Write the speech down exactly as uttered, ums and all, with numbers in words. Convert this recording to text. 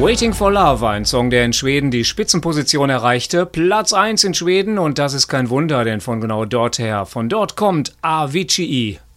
Waiting for Love, ein Song, der in Schweden die Spitzenposition erreichte. Platz eins in Schweden und das ist kein Wunder, denn von genau dort her, von dort kommt Avicii.